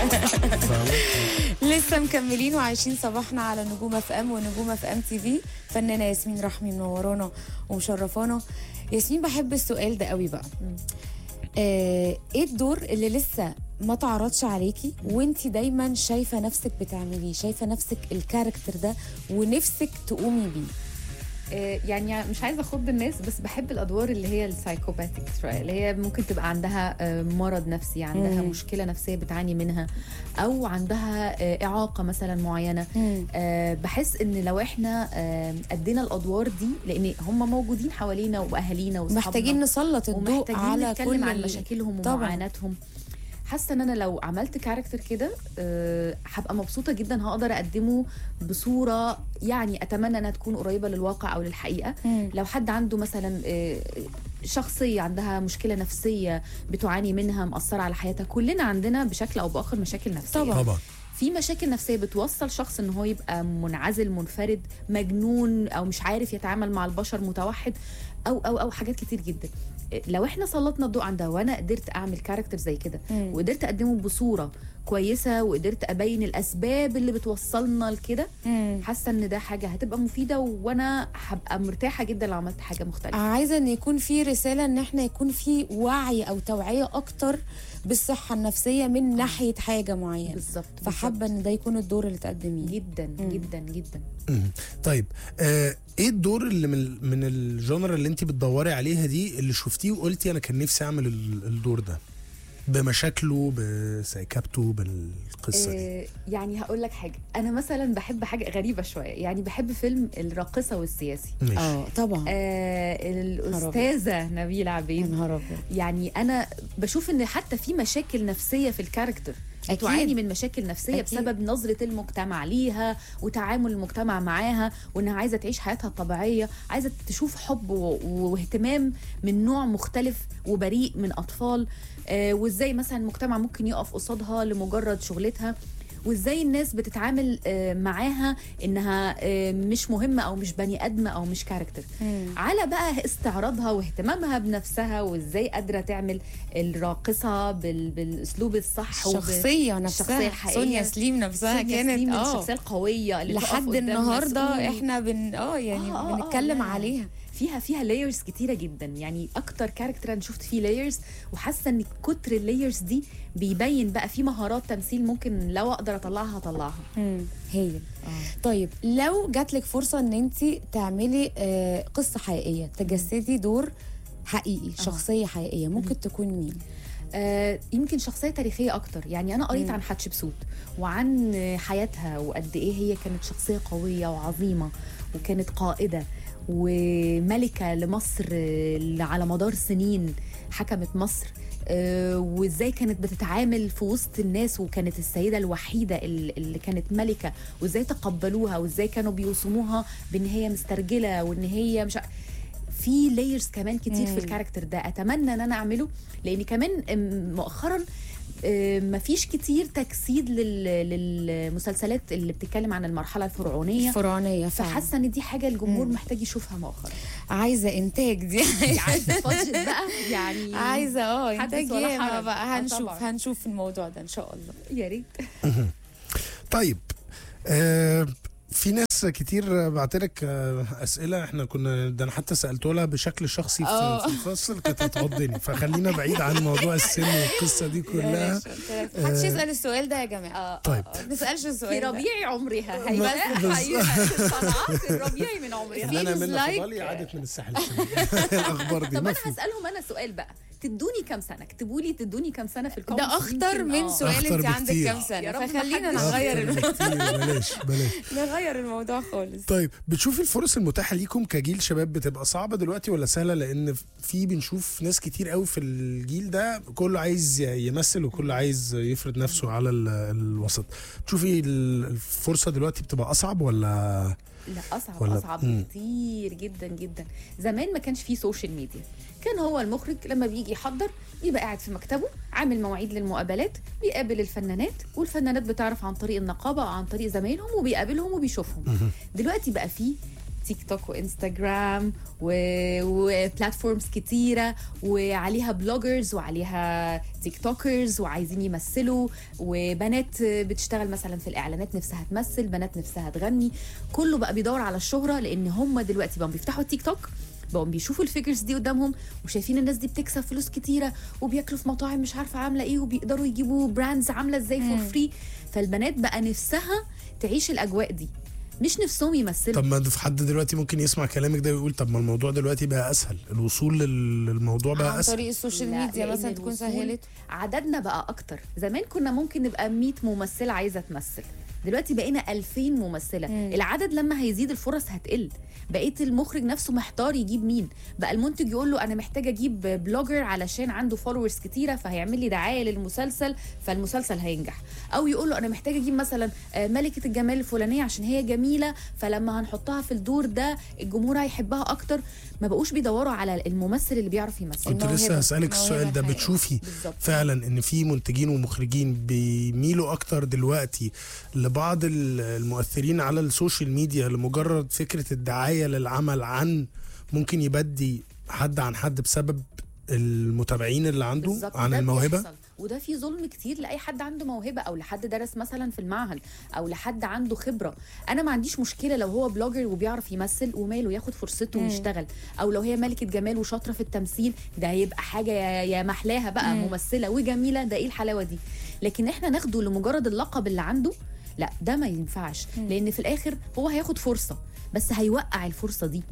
لسه مكملين وعايشين صباحنا على نجوم اف ام ونجوم اف ام تي في. فنانه ياسمين رحمي منورانا ومشرفانا. ياسمين، بحب السؤال ده قوي بقى. ايه الدور اللي لسه ما تعرضش عليكي وانتي دايما شايفه نفسك بتعمليه، شايفه نفسك الكاركتر ده ونفسك تقومي بيه؟ يعني مش عايزه اخض الناس، بس بحب الادوار اللي هي السايكوباتيك شويه، اللي هي ممكن تبقى عندها مرض نفسي، عندها مشكله نفسيه بتعاني منها، او عندها اعاقه مثلا معينه. بحس ان لو احنا ادينا الادوار دي، لان هم موجودين حوالينا واهالينا واصحابنا، محتاجين نسلط الضوء على نتكلم عن مشاكلهم ومعاناتهم. حاسه ان انا لو عملت كاركتر كده هبقى مبسوطه جدا، هقدر اقدمه بصوره يعني اتمنى انها تكون قريبه للواقع او للحقيقه. لو حد عنده مثلا شخصيه عندها مشكله نفسيه بتعاني منها، مأثره على حياتها، كلنا عندنا بشكل او باخر مشاكل نفسيه. طبعا في مشاكل نفسيه بتوصل شخص ان هو يبقى منعزل، منفرد، مجنون، او مش عارف يتعامل مع البشر، متوحد، او حاجات كتير جدا. لو احنا سلطنا الضوء عندها وانا قدرت اعمل كاركتر زي كده وقدرت اقدمه بصوره كويسه وقدرت ابين الاسباب اللي بتوصلنا لكده، حاسه ان ده حاجه هتبقى مفيده، وانا هبقى مرتاحه جدا لو عملت حاجه مختلفه. عايزه ان يكون في رساله، ان احنا يكون في وعي او توعيه اكتر بالصحه النفسيه من ناحيه حاجه معينه. بالظبط. فحابه ان ده يكون الدور اللي تقدميه. جدا جدا جدا. طيب ايه الدور اللي من الجونرا اللي انت بتدوري عليها دي اللي شفتيه وقلتي انا كان نفسي اعمل الدور ده بمشاكله بسيكابته بالقصه دي؟ يعني هقول لك حاجه، انا مثلا بحب حاجه غريبه شويه، يعني بحب فيلم الراقصه والسياسي. طبعا. الاستاذه نبيلة عبيد. نهار ابيض. يعني انا بشوف ان حتى في مشاكل نفسيه في الكاركتر، بتعاني من مشاكل نفسية أكيد. بسبب نظرة المجتمع ليها وتعامل المجتمع معاها، وانها عايزة تعيش حياتها الطبيعية، عايزة تشوف حب واهتمام من نوع مختلف وبريء من أطفال. وازاي مثلا المجتمع ممكن يقف قصادها لمجرد شغلتها، وازاي الناس بتتعامل معاها انها مش مهمه او مش بني ادمه او مش كاركتر، على بقى استعراضها واهتمامها بنفسها، وازاي قادره تعمل الراقصه بالاسلوب الصح، الشخصيه نفسها الحقيقيه. سونيا سليم نفسها كانت الشخصيه القويه اللي لحد النهارده احنا بنتكلم عليها. فيها لايرز كتيره جدا، يعني اكتر كاركتر انا شفت فيه لايرز، وحاسه ان كتر اللايرز دي بيبين بقى في مهارات تمثيل ممكن لو اقدر اطلعها هطلعها. هي طيب لو جاتلك فرصه ان انت تعملي قصه حقيقيه، تجسدي دور حقيقي، شخصيه حقيقيه، ممكن تكون مين؟ يمكن شخصيه تاريخيه اكتر. يعني انا قريت عن حتشبسوت وعن حياتها، وقد ايه هي كانت شخصيه قويه وعظيمه، وكانت قائده وملكة لمصر على مدار سنين حكمت مصر، وازاي كانت بتتعامل في وسط الناس، وكانت السيدة الوحيدة اللي كانت ملكة، وازاي تقبلوها، وازاي كانوا بيوصموها بان هي مسترجلة وان هي مش في لايرز كمان كتير في الكاركتر ده. اتمنى ان انا اعمله، لان كمان مؤخرا مفيش كتير تجسيد للمسلسلات اللي بتتكلم عن المرحله الفرعونيه فحاسه ان دي حاجه الجمهور محتاج يشوفها مؤخرا. عايزه انتاج دي، عايزه بادجت بقى، يعني عايزه انتاج ياما بقى. هنشوف الموضوع ده ان شاء الله، يا ريت. طيب في ناس كتير بعتلك اسئله، احنا كنا ده انا حتى سالته لها بشكل شخصي في الفصل، كانت هتعضني، فخلينا بعيد عن موضوع السن والقصه دي كلها. محدش يسال السؤال ده يا جماعه. طيب ما نسالش السؤال في ربيع عمرها هيبقى صنعات الربيعي من عمرها. انا من فضلي عادت من الساحل الشمالي. الاخبار دي. طب انا هسالهم انا سؤال بقى، تدوني كام سنه؟ اكتبوا لي تدوني كام سنه في الكومنت. ده اخطر من سؤال انت عندك كام سنه، فخلينا نغير بلاش نغير الموضوع خالص. طيب بتشوفي الفرص المتاحه ليكم كجيل شباب بتبقى صعبه دلوقتي ولا سهله؟ لان بنشوف ناس كتير قوي في الجيل ده كله عايز يمثل وكله عايز يفرض نفسه على الوسط. بتشوفي الفرصه دلوقتي بتبقى اصعب ولا؟ لا اصعب كتير جدا جدا. زمان ما كانش فيه سوشيال ميديا، كان هو المخرج لما بيجي يحضر يبقى قاعد في مكتبه عامل مواعيد للمقابلات، بيقابل الفنانات، والفنانات بتعرف عن طريق النقابه او عن طريق زمايلهم، وبيقابلهم وبيشوفهم. دلوقتي بقى فيه تيك توك وانستغرام وبلاتفورمز كتيره، وعليها بلوجرز وعليها تيك توكرز وعايزين يمثلوا، وبنات بتشتغل مثلا في الاعلانات نفسها تمثل، بنات نفسها تغني، كله بقى بيدور على الشهره، لان هم دلوقتي بقوا بيفتحوا التيك توك، بقوا بيشوفوا الفيجرز دي قدامهم وشايفين الناس دي بتكسب فلوس كتيره وبياكلوا في مطاعم مش عارفه عامله ايه، وبيقدروا يجيبوا براندز عامله ازاي فور فري. فالبنات بقى نفسها تعيش الاجواء دي، مش نفسهم يمثلوا. طب ما في حد دلوقتي ممكن يسمع كلامك ده ويقول طب ما الموضوع دلوقتي بقى اسهل، الوصول للموضوع بقى عن اسهل طريق السوشيال لا، ميديا لأن مثلا تكون الوصول سهلت. عددنا بقى اكتر. زمان كنا ممكن نبقى 100 ممثله عايزه تمثل، دلوقتي بقينا 2000 ممثله. العدد لما هيزيد الفرص هتقل، بقيت المخرج نفسه محتار يجيب مين، بقى المنتج يقول له انا محتاج اجيب بلوجر علشان عنده فولورز كتيره فهيعمل لي دعايه للمسلسل فالمسلسل هينجح، او يقول له انا محتاج اجيب مثلا ملكه الجمال الفلانيه عشان هي جميله فلما هنحطها في الدور ده الجمهور هيحبها اكتر. ما بقوش بيدوروا على الممثل اللي بيعرف يمثل. كنت لسه الموهبة. هسألك السؤال ده، الحقيقة. بتشوفي بالظبط. فعلا ان في منتجين ومخرجين بيميلوا اكتر دلوقتي لبعض المؤثرين على السوشيال ميديا لمجرد فكرة الدعاية للعمل، عن ممكن يبدي حد عن حد بسبب المتابعين اللي عنده بالظبط، عن ده الموهبة؟ بيحصل. وده في ظلم كتير لاي حد عنده موهبه، او لحد درس مثلا في المعهد، او لحد عنده خبره. انا ما عنديش مشكله لو هو بلوجر وبيعرف يمثل وماله ياخد فرصته ويشتغل، او لو هي ملكه جمال وشاطره في التمثيل، ده هيبقى حاجه يا محلاها بقى، ممثله وجميله، ده ايه الحلاوه دي. لكن احنا ناخده لمجرد اللقب اللي عنده، لا ده ما ينفعش، لان في الاخر هو هياخد فرصه بس هيوقع الفرصه دي.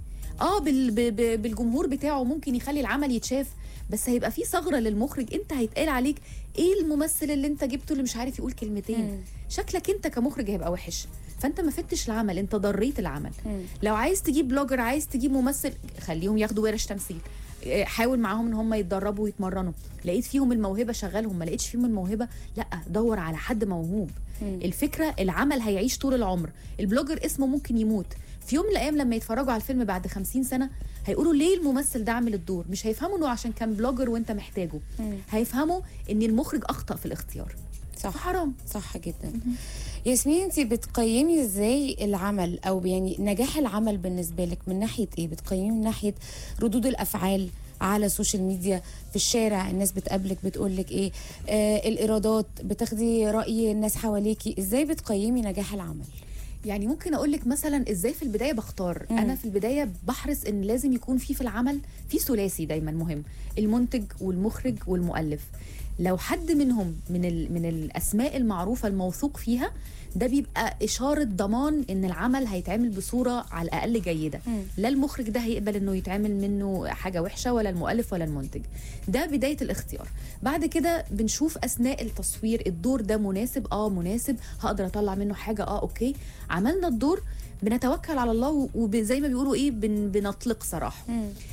بالجمهور بتاعه ممكن يخلي العمل يتشاف، بس هيبقى في ثغره للمخرج، انت هيتقال عليك ايه الممثل اللي انت جبته اللي مش عارف يقول كلمتين. شكلك انت كمخرج هيبقى وحش، فانت ما فتش العمل، انت ضريت العمل. لو عايز تجيب بلوجر، عايز تجيب ممثل، خليهم ياخدوا ورش تمثيل، حاول معاهم ان هم يتدربوا ويتمرنوا. لقيت فيهم الموهبه شغلهم، ما لقيتش فيهم الموهبه، لا دور على حد موهوب. الفكره العمل هيعيش طول العمر، البلوجر اسمه ممكن يموت في يوم من الايام، لما يتفرجوا على الفيلم بعد 50 سنه هيقولوا ليه الممثل ده عامل الدور، مش هيفهموا انه عشان كان بلوجر وانت محتاجه، هيفهموا ان المخرج اخطأ في الاختيار. صح، حرام. صح جدا. ياسمين، انت بتقيمي ازاي العمل، او يعني نجاح العمل بالنسبه لك من ناحيه ايه؟ بتقيمي من ناحيه ردود الافعال على السوشيال ميديا، في الشارع الناس بتقابلك بتقول لك ايه، الايرادات، بتاخدي راي الناس حواليكي، ازاي بتقيمي نجاح العمل؟ يعني ممكن اقول لك مثلا ازاي في البدايه بختار. انا في البدايه بحرص ان لازم يكون في العمل في ثلاثي دايما مهم، المنتج والمخرج والمؤلف. لو حد منهم من الاسماء المعروفه الموثوق فيها، ده بيبقى اشاره ضمان ان العمل هيتعمل بصوره على الاقل جيده. لا المخرج ده هيقبل انه يتعمل منه حاجه وحشه، ولا المؤلف ولا المنتج. ده بدايه الاختيار. بعد كده بنشوف اثناء التصوير الدور ده مناسب، مناسب، هقدر اطلع منه حاجه، اوكي، عملنا الدور، بنتوكل على الله وزي ما بيقولوا ايه، بنطلق صراحه.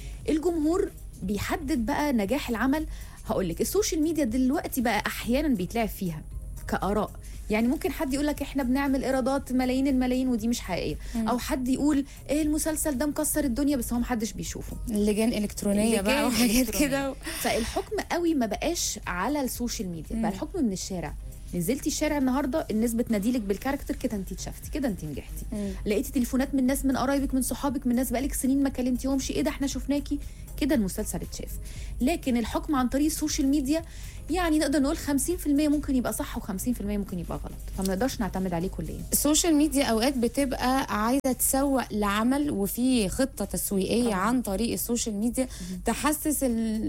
الجمهور بيحدد بقى نجاح العمل. هقول لك السوشيال ميديا دلوقتي بقى احيانا بيتلعب فيها كآراء. يعني ممكن حد يقول لك احنا بنعمل ايرادات ملايين الملايين ودي مش حقيقيه، او حد يقول ايه المسلسل ده مكسر الدنيا بس هو محدش بيشوفه، لجان الكترونيه بقى وحاجات كده. فالحكم قوي ما بقاش على السوشيال ميديا، بقى الحكم من الشارع. نزلتي الشارع النهارده الناس بتناديلك بالكاركتر، كده انت اتشفتي، كده انت نجحتي. لقيتي تليفونات من ناس، من قرايبك، من صحابك، من ناس بقالك سنين ما كلمتيهمش، ايه ده احنا شفناكي، كده المسلسل اتشاف. لكن الحكم عن طريق السوشيال ميديا يعني نقدر نقول 50% ممكن يبقى صح و50% ممكن يبقى غلط، فما نقدرش نعتمد عليه كليا. السوشيال ميديا اوقات بتبقى عايزه تسوق لعمل، وفي خطه تسويقيه عن طريق السوشيال ميديا تحسس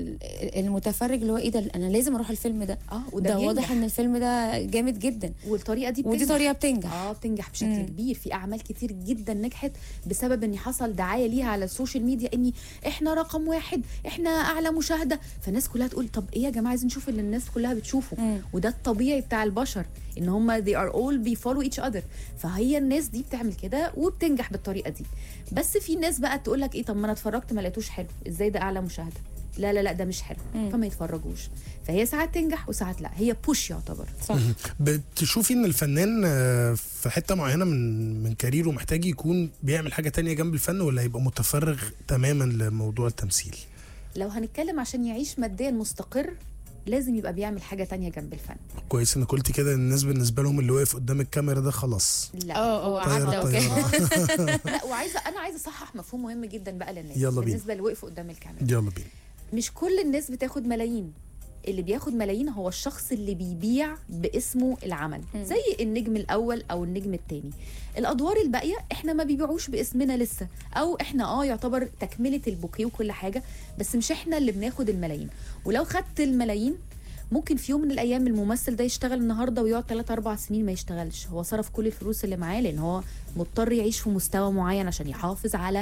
المتفرج اللي هو ايه ده، انا لازم اروح الفيلم ده، وده ده واضح ان الفيلم ده جامد جدا، والطريقه دي ودي طريقه بتنجح. بتنجح بشكل كبير. في اعمال كتير جدا نجحت بسبب ان حصل دعايه ليها على السوشيال ميديا، اني احنا رقم واحد، احنا اعلى مشاهده، فالناس كلها تقول طب ايه يا جماعه، عايزين نشوف اللي الناس كلها بتشوفه. وده الطبيعي بتاع البشر، ان هم they are all follow each other. فهي الناس دي بتعمل كده وبتنجح بالطريقه دي. بس في ناس بقى تقول لك ايه، طب ما انا اتفرجت ما لقيتوش حلو، ازاي ده اعلى مشاهده، لا لا لا ده مش حلو، فما يتفرجوش. فهي ساعات تنجح وساعات لا، هي بوش يعتبر. صح. بتشوفي ان الفنان في حته معينه من كاريره محتاج يكون بيعمل حاجه تانية جنب الفن، ولا يبقى متفرغ تماما لموضوع التمثيل؟ لو هنتكلم عشان يعيش ماديا مستقر، لازم يبقى بيعمل حاجه تانية جنب الفن. كويس انك قلتي كده، الناس بالنسبه لهم اللي واقف قدام الكاميرا ده خلاص. لا طيارة عدى طيارة. لا، انا عايزه اصحح مفهوم مهم جدا بقى للناس يلا بينا. بالنسبه اللي وقفوا قدام الكاميرا. يلا بينا. مش كل الناس بتاخد ملايين. اللي بياخد ملايين هو الشخص اللي بيبيع باسمه العمل، زي النجم الاول او النجم الثاني. الادوار الباقيه احنا ما بيبيعوش باسمنا لسه، او احنا يعتبر تكمله البوكيه وكل حاجه، بس مش احنا اللي بناخد الملايين. ولو خدت الملايين ممكن في يوم من الايام الممثل ده يشتغل النهارده ويقعد 3-4 سنين ما يشتغلش. هو صرف كل الفلوس اللي معاه لان هو مضطر يعيش في مستوى معين عشان يحافظ على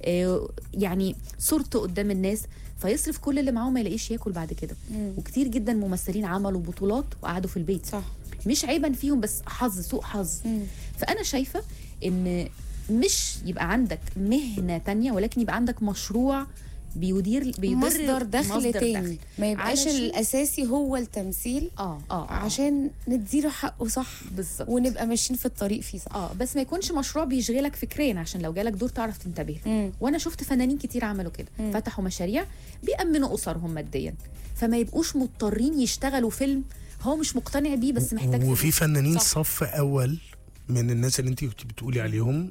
يعني صورته قدام الناس، فيصرف كل اللي معاه وما يلاقيش ياكل بعد كده. وكتير جدا ممثلين عملوا بطولات وقعدوا في البيت. صح. مش عيبا فيهم، بس حظ، سوء حظ. فانا شايفه ان مش يبقى عندك مهنه تانية، ولكن يبقى عندك مشروع بيدر مصدر دخل تاني، ما يبقاش علشان- الاساسي هو التمثيل. عشان نديله حقه صح بالظبط. ونبقى ماشيين في الطريق فيه صح. بس ما يكونش مشروع بيشغلك فكريا عشان لو جالك دور تعرف تنتبه. وانا شفت فنانين كتير عملوا كده، فتحوا مشاريع بيأمنوا اسرهم ماديا، فما يبقوش مضطرين يشتغلوا فيلم هو مش مقتنع بيه بس محتاج وفي فلوس. فنانين صح. صف اول من الناس اللي انت كنت بتقولي عليهم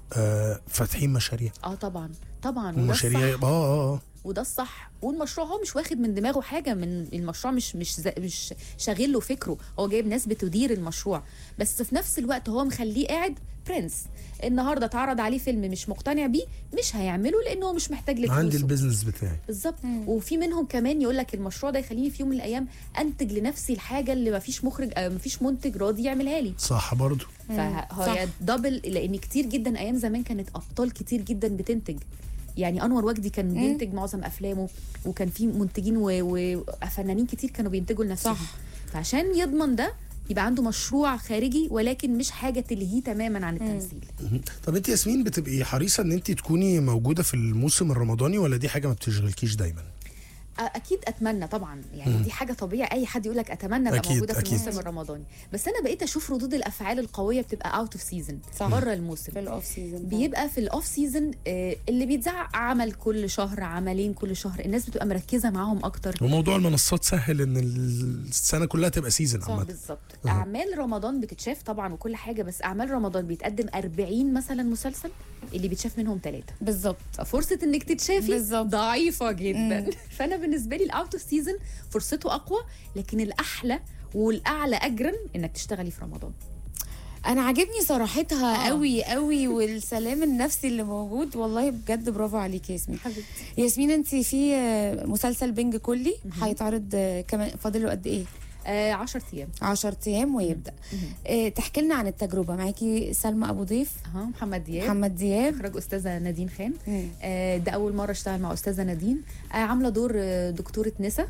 فاتحين مشاريع. طبعا وده مشاريع الصح. وده الصح. والمشروع هو مش واخد من دماغه حاجه، من المشروع مش شاغل له فكره، هو جايب ناس بتدير المشروع، بس في نفس الوقت هو مخليه قاعد برنس. النهارده اتعرض عليه فيلم مش مقتنع بيه مش هيعمله لانه هو مش محتاج لفلوسه. عندي البيزنس بتاعي. بالظبط. وفي منهم كمان يقول لك المشروع ده يخليني في يوم من الايام انتج لنفسي الحاجه اللي مفيش منتج راضي يعملها لي. صح برضو. فهي دبل، لان كتير جدا ايام زمان كانت ابطال كتير جدا بتنتج. يعني انور وجدي كان بينتج معظم افلامه، وكان في منتجين وفنانين كتير كانوا بينتجوا لنفسهم. صح. فعشان يضمن ده يبقى عنده مشروع خارجي، ولكن مش حاجه تلهيه تماما عن التمثيل. طب انت ياسمين بتبقي حريصه ان انت تكوني موجوده في الموسم الرمضاني، ولا دي حاجه ما بتشغلكيش دايما؟ اكيد اتمنى طبعا، يعني دي حاجه طبيعي اي حد يقول لك اتمنى ابقى موجوده في الموسم الرمضاني، بس انا بقيت اشوف ردود الافعال القويه بتبقى اوت اوف سيزون، بره الموسم. في الاوف سيزون بيبقى في الاوف سيزون اللي بيتذاع عمل كل شهر، عملين كل شهر، الناس بتبقى مركزه معاهم اكتر. وموضوع المنصات سهل ان السنه كلها تبقى سيزون عامه. بالظبط. اعمال رمضان بتتشاف طبعا وكل حاجه، بس اعمال رمضان بيتقدم 40 مثلا مسلسل، اللي بيتشاف منهم 3 بالظبط. فرصه انك تتشافي بالزبط. ضعيفه جدا. فانا بالنسبه لي الاوت اوف سيزون فرصته اقوى، لكن الاحلى والاعلى اجرا انك تشتغلي في رمضان. انا عاجبني صراحتها قوي قوي، والسلام النفسي اللي موجود، والله بجد برافو عليكي يا ياسمين. حبيبتي ياسمين، انت في مسلسل بنج كلي هيتعرض كمان فاضل له قد ايه؟ 10 ايام. 10 ايام ويبدا. تحكي لنا عن التجربه. معاكي سلمى ابو ضيف، محمد دياب، اخراج استاذه نادين خان. ده اول مره اشتغل مع استاذه نادين، عامله دور دكتوره نسا.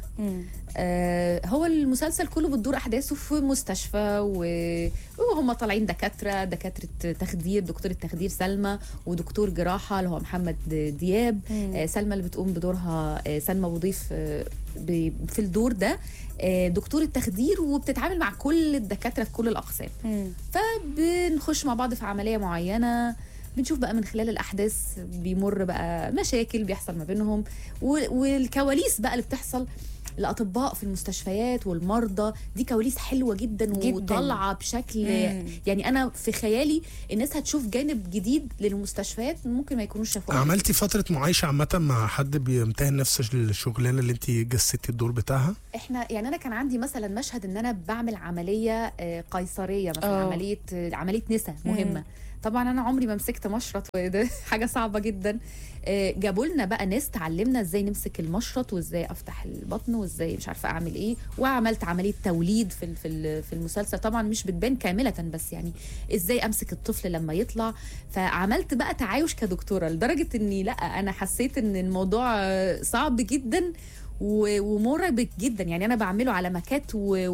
هو المسلسل كله بتدور احداثه في مستشفى، وهم طالعين دكاتره تخدير، دكتوره تخدير سلمى، ودكتور جراحه اللي هو محمد دياب. سلمى اللي بتقوم بدورها سلمى ابو ضيف في الدور ده دكتورة تخدير، وبتتعامل مع كل الدكاترة في كل الأقسام. فبنخش مع بعض في عملية معينة، بنشوف بقى من خلال الأحداث بيمر بقى مشاكل بيحصل ما بينهم، والكواليس بقى اللي بتحصل الأطباء في المستشفيات والمرضى. دي كواليس حلوة جدا وطالعة بشكل يعني أنا في خيالي الناس هتشوف جانب جديد للمستشفيات ممكن ما يكونوش شافوه. عملتي فترة معايشة عامة مع حد بيمتهن نفس الشغلانة اللي انت جسدتي الدور بتاعها؟ احنا يعني أنا كان عندي مثلا مشهد إن أنا بعمل عملية قيصرية مثلا، عملية نسا مهمة. طبعا انا عمري ما مسكت مشرط، وده حاجه صعبه جدا. جابوا لنا بقى ناس تعلمنا ازاي نمسك المشرط، وازاي افتح البطن، وازاي مش عارفه اعمل ايه. وعملت عمليه توليد في المسلسل، طبعا مش بتبان كامله، بس يعني ازاي امسك الطفل لما يطلع. فعملت بقى تعايش كدكتوره، لدرجه اني لا انا حسيت ان الموضوع صعب جدا ومرعب جدا. يعني انا بعمله على مكات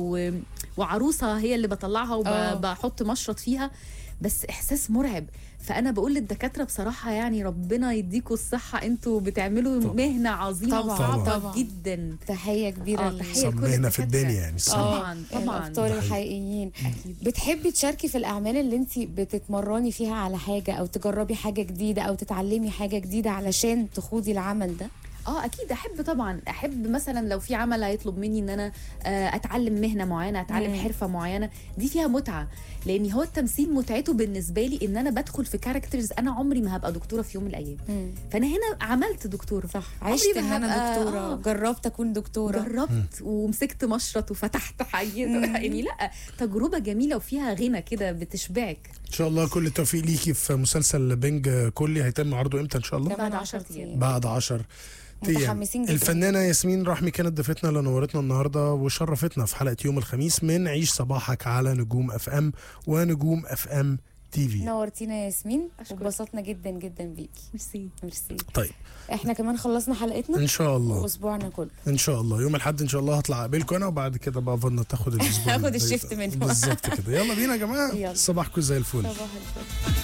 وعروسه هي اللي بطلعها وبحط مشرط فيها، بس احساس مرعب. فانا بقول للدكاتره بصراحه يعني ربنا يديكوا الصحه، انتوا بتعملوا مهنه عظيمه وصعبه جدا. تحيه كبيره تحيه لكل مهنه في الدنيا يعني. طبعا الابطال الحقيقيين. أكيد. بتحبي تشاركي في الاعمال اللي انت بتتمرني فيها على حاجه، او تجربي حاجه جديده، او تتعلمي حاجه جديده علشان تخوضي العمل ده؟ اكيد احب طبعا. احب مثلا لو في عمل هيطلب مني ان انا اتعلم مهنه معينه، اتعلم حرفه معينه، دي فيها متعه. لان هو التمثيل متعته بالنسبه لي ان انا بدخل في كاركترز انا عمري ما هبقى دكتوره في يوم من الايام. فانا هنا عملت دكتوره، صح، عشت ان انا دكتوره، جربت اكون دكتوره، جربت ومسكت مشرط وفتحت حاجه يعني لا، تجربه جميله وفيها غنى كده بتشبعك. ان شاء الله كل التوفيق ليكي في مسلسل بنج كلي. هيتم عرضه امتى ان شاء الله؟ بعد 10 ايام. بعد 10 متحمسين جدا. الفنانة ياسمين رحمي كانت ضيفتنا اللي نورتنا النهارده وشرفتنا في حلقة يوم الخميس من عيش صباحك على نجوم اف ام ونجوم اف ام تي في. نورتينا يا ياسمين، واتبسطنا جدا جدا بيكي. ميرسي. طيب احنا كمان خلصنا حلقتنا ان شاء الله، واسبوعنا كله ان شاء الله. يوم الاحد ان شاء الله هطلع اقابلكم انا، وبعد كده بقى فضلنا تاخد الاسبوع هاخد الشيفت منه بالظبط كده. يلا بينا يا جماعه، صباحكم زي الفل. صباح الفل.